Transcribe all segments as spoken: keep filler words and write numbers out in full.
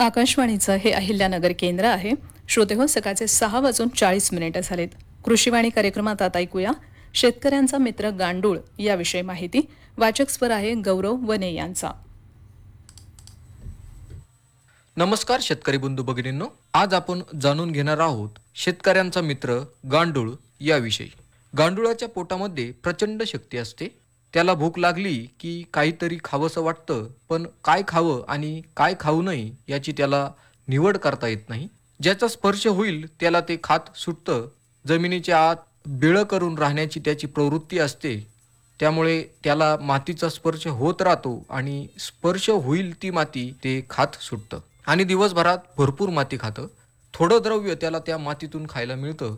आकाशवाणीचं हे अहिल्यानगर केंद्र आहे. श्रोतेहो, सकाळचे सहा वाजून चाळीस मिनिटं झालेत. कृषीवाणी कार्यक्रमात आता ऐकूया शेतकऱ्यांचा मित्र गांडूळ याविषयी माहिती. वाचक स्वर आहे गौरव वने यांचा. नमस्कार शेतकरी बंधू भगिनींनो, आज आपण जाणून घेणार आहोत शेतकऱ्यांचा मित्र गांडूळ याविषयी. गांडुळाच्या पोटामध्ये प्रचंड शक्ती असते. त्याला भूक लागली की काहीतरी खावंसं वाटतं, पण काय खावं आणि काय खाऊ नये याची त्याला निवड करता येत नाही. ज्याचा स्पर्श होईल त्याला ते खात सुटतं. जमिनीच्या आत बिळं करून राहण्याची त्याची प्रवृत्ती असते. त्यामुळे त्याला मातीचा स्पर्श होत राहतो आणि स्पर्श होईल ती माती ते खात सुटतं आणि दिवसभरात भरपूर माती खातं. थोडं द्रव्य त्याला त्या मातीतून खायला मिळतं.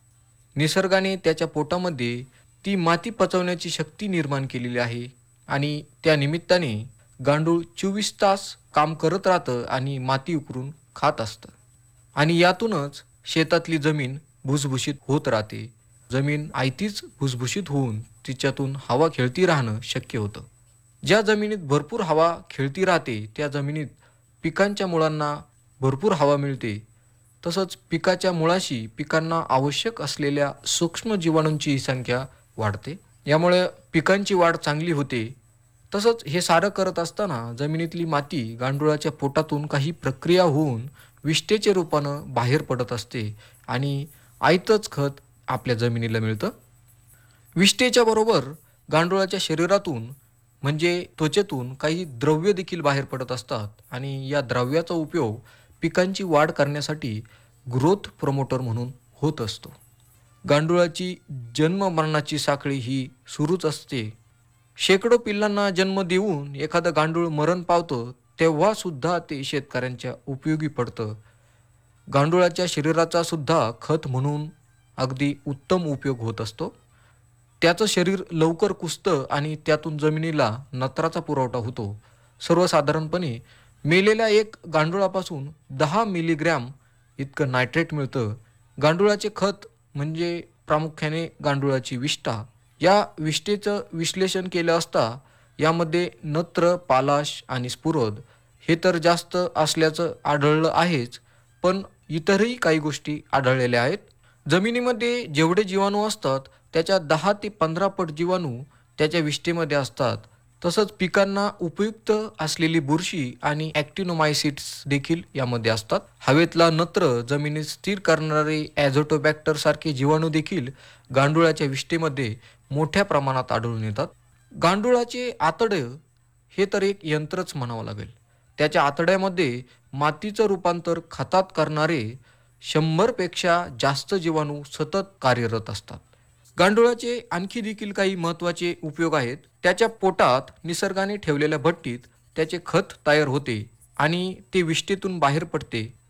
निसर्गाने त्याच्या पोटामध्ये ती माती पचवण्याची शक्ती निर्माण केलेली आहे आणि त्या निमित्ताने गांडूळ चोवीस तास काम करत राहतं आणि माती उकरून खात असतं. आणि यातूनच शेतातली जमीन भुसभुशीत होत राहते. जमीन आयतीच भुसभुशीत होऊन तिच्यातून हवा खेळती राहणं शक्य होतं. ज्या जमिनीत भरपूर हवा खेळती राहते त्या जमिनीत पिकांच्या मुळांना भरपूर हवा मिळते. तसंच पिकाच्या मुळाशी पिकांना आवश्यक असलेल्या सूक्ष्म जीवाणूंची संख्या वाढते. यामुळे पिकांची वाढ चांगली होते. तसंच हे सारं करत असताना जमिनीतली माती गांडुळाच्या पोटातून काही प्रक्रिया होऊन विष्ठेच्या रूपानं बाहेर पडत असते आणि आयतच खत आपल्या जमिनीला मिळतं. विष्ठेच्या बरोबर गांडुळाच्या शरीरातून म्हणजे त्वचेतून काही द्रव्य देखील बाहेर पडत असतात आणि या द्रव्याचा उपयोग पिकांची वाढ करण्यासाठी ग्रोथ प्रमोटर म्हणून होत असतो. गांडुळाची जन्म मरणाची साखळी ही सुरूच असते. शेकडो पिल्लांना जन्म देऊन एखादं गांडूळ मरण पावतं तेव्हा सुद्धा ते शेतकऱ्यांच्या उपयोगी पडतं. गांडुळाच्या शरीराचा सुद्धा खत म्हणून अगदी उत्तम उपयोग होत असतो. त्याचं शरीर लवकर कुसतं आणि त्यातून जमिनीला नत्राचा पुरवठा होतो. सर्वसाधारणपणे मेलेल्या एक गांडुळापासून दहा मिलीग्रॅम इतकं नायट्रेट मिळतं. गांडुळाचे खत म्हणजे प्रामुख्याने गांडुळाची विष्ठा. या विष्ठेचं विश्लेषण केलं असता यामध्ये नत्र, पालाश आणि स्फुरद हे तर जास्त असल्याचं आढळलं आहेच, पण इतरही काही गोष्टी आढळलेल्या आहेत. जमिनीमध्ये जेवढे जीवाणू असतात त्याच्या दहा ते पंधरा पट जीवाणू त्याच्या विष्ठेमध्ये असतात. तसंच पिकांना उपयुक्त असलेली बुरशी आणि ॲक्टिनोमायसिट्स देखील यामध्ये असतात. हवेतला नत्र, जमिनीत स्थिर करणारे ॲझोटोबॅक्टर सारखे जीवाणू देखील गांडुळाच्या विष्ठेमध्ये मोठ्या प्रमाणात आढळून येतात. गांडुळाचे आतडे हे तर एक यंत्रच म्हणावं लागेल. त्याच्या आतड्यामध्ये मातीचं रूपांतर खतात करणारे शंभरपेक्षा जास्त जीवाणू सतत कार्यरत असतात. गांडुळाचे आणखी देखील काही महत्त्वाचे उपयोग आहेत. त्याच्या पोटात निसर्गाने ठेवलेल्या भट्टीत त्याचे खत तयार होते आणि ते विष्ठेतून बाहेर पडते.